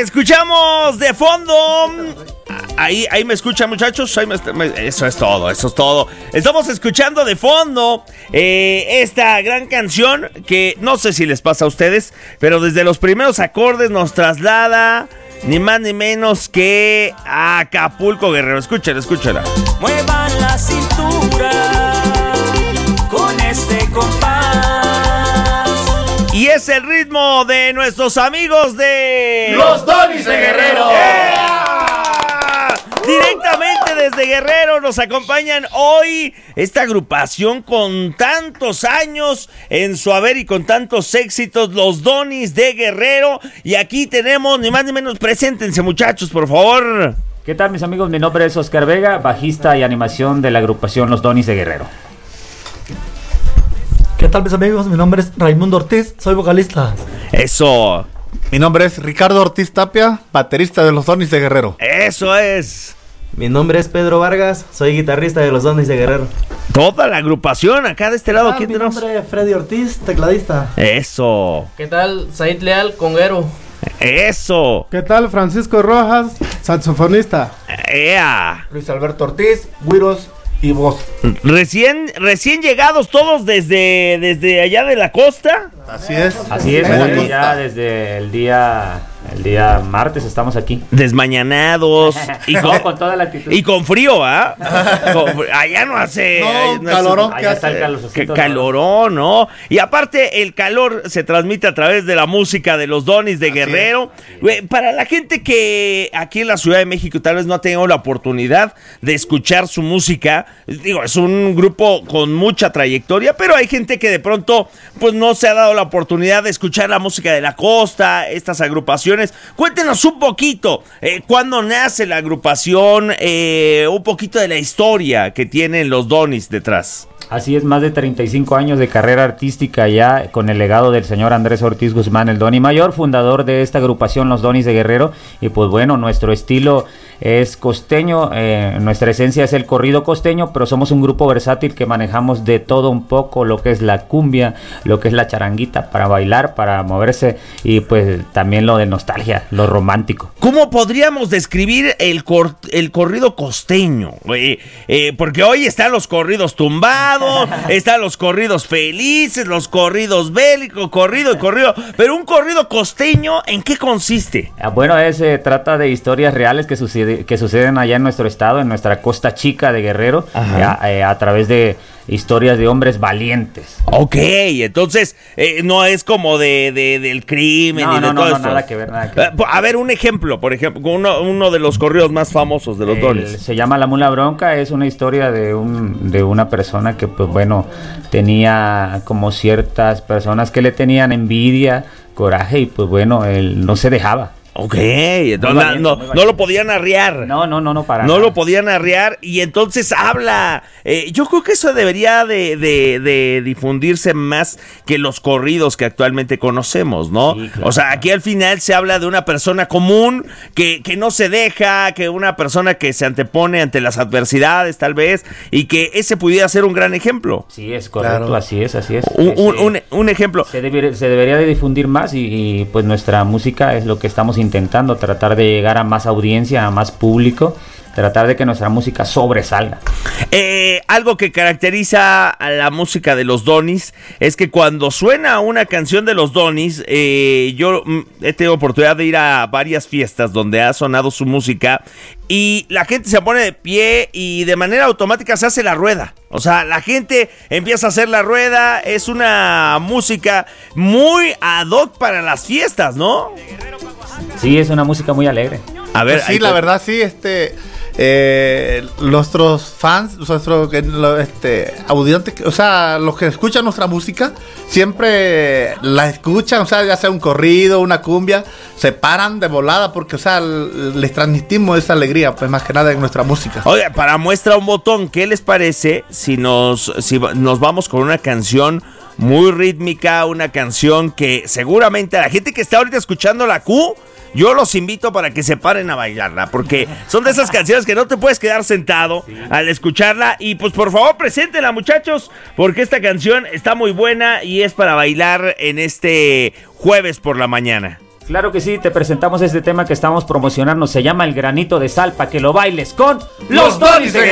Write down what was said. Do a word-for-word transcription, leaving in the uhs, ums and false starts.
Escuchamos de fondo. Ahí, ahí me escuchan, muchachos. Ahí me, me, eso es todo, eso es todo. Estamos escuchando de fondo eh, esta gran canción que no sé si les pasa a ustedes, pero desde los primeros acordes nos traslada ni más ni menos que a Acapulco, Guerrero. Escúchala, escúchala. Muevan la cintura con este compás. Y es el ritmo de nuestros amigos de Los Donis de Guerrero. ¡Yeah! Directamente desde Guerrero nos acompañan hoy esta agrupación con tantos años en su haber y con tantos éxitos, Los Donis de Guerrero. Y aquí tenemos ni más ni menos, preséntense, muchachos, por favor. ¿Qué tal, mis amigos? Mi nombre es Oscar Vega, bajista y animación de la agrupación Los Donis de Guerrero. ¿Qué tal, mis amigos? Mi nombre es Raimundo Ortiz, soy vocalista. Eso. Mi nombre es Ricardo Ortiz Tapia, baterista de Los Donis de Guerrero. Eso es. Mi nombre es Pedro Vargas, soy guitarrista de Los Donis de Guerrero. Toda la agrupación acá de este lado. Ah, ¿Quién mi tenemos? nombre es Freddy Ortiz, tecladista. Eso. ¿Qué tal? Said Leal, conguero. Eso. ¿Qué tal? Francisco Rojas, saxofonista. ¡Ea! Luis Alberto Ortiz, güiros y voz. Recién, recién llegados todos desde, desde allá de la costa. Así es. Así es, Buena desde costa. ya desde el día, el día martes estamos aquí. Desmañanados. Y con, No, con toda la actitud. y con frío, ¿ah? Con- allá no hace... No, allá no calorón, hace- Allá está el calorcito, Qué ¿no? calorón, ¿no? Y aparte, el calor se transmite a través de la música de Los Donis de Así Guerrero. Güey, para la gente que aquí en la Ciudad de México tal vez no ha tenido la oportunidad de escuchar su música, digo, es un grupo con mucha trayectoria, pero hay gente que de pronto pues no se ha dado la oportunidad de escuchar la música de la costa, estas agrupaciones. Cuéntenos un poquito, eh, cuándo nace la agrupación, eh, un poquito de la historia que tienen Los Donis detrás. Así es, más de treinta y cinco años de carrera artística ya con el legado del señor Andrés Ortiz Guzmán, el Doni Mayor, fundador de esta agrupación Los Donis de Guerrero. Y pues bueno, nuestro estilo es costeño, eh, nuestra esencia es el corrido costeño, pero somos un grupo versátil que manejamos de todo un poco, lo que es la cumbia, lo que es la charanguita, para bailar, para moverse, y pues también lo de nostalgia, lo romántico. ¿Cómo podríamos describir el, cor- el corrido costeño? Eh, eh, porque hoy están los corridos tumbados, están los corridos felices, los corridos bélicos, corrido y corrido. Pero un corrido costeño, ¿en qué consiste? Ah, Bueno, eh, se trata de historias reales que, sucede, que suceden allá en nuestro estado, en nuestra costa chica de Guerrero, eh, a, eh, a través de historias de hombres valientes. Ok, entonces eh, no es como de, de- del crimen No, y de no, no, todo no, esto. nada que ver, nada que ver. Eh, A ver, un ejemplo, por ejemplo, uno, uno de los corridos más famosos de Los El- Donis. se llama La Mula Bronca, es una historia de un de una persona que pues bueno, tenía como ciertas personas que le tenían envidia, coraje, y pues bueno, él no se dejaba. Ok, entonces valiente, no, muy no valiente. lo podían arriar. No, no, no, no para No nada. lo podían arriar y entonces habla. Eh, yo creo que eso debería de, de- de difundirse más que los corridos que actualmente conocemos, ¿no? Sí, claro. O sea, aquí al final se habla de una persona común que, que no se deja, que una persona que se antepone ante las adversidades tal vez, y que ese pudiera ser un gran ejemplo. Sí, es correcto, Claro. así es, así es. Un, un- Este, un- un ejemplo. Se, debería, se debería de difundir más y, y, pues nuestra música es lo que estamos intentando, tratar de llegar a más audiencia, a más público, tratar de que nuestra música sobresalga. Eh, algo que caracteriza a la música de Los Donis es que cuando suena una canción de Los Donis, eh, yo mm, he tenido oportunidad de ir a varias fiestas donde ha sonado su música y la gente se pone de pie y de manera automática se hace la rueda. O sea, la gente empieza a hacer la rueda, es una música muy ad hoc para las fiestas, ¿no? Sí, es una música muy alegre. A ver, Pues sí, ahí la te- verdad sí, este, eh, nuestros fans, nuestros que- lo- este, audiencias, o sea, los que escuchan nuestra música, siempre la escuchan, o sea, ya sea un corrido, una cumbia, se paran de volada porque, o sea, l- les transmitimos esa alegría, pues más que nada en nuestra música. Oiga, para muestra un botón, ¿qué les parece si nos, si va- nos vamos con una canción muy rítmica, una canción que seguramente a la gente que está ahorita escuchando la Q, yo los invito para que se paren a bailarla, porque son de esas canciones que no te puedes quedar sentado al escucharla. Y pues por favor preséntenla, muchachos, porque esta canción está muy buena y es para bailar en este jueves por la mañana. Claro que sí, te presentamos este tema que estamos promocionando. Se llama El Granito de Sal, para que lo bailes con Los Donis de Guerrero.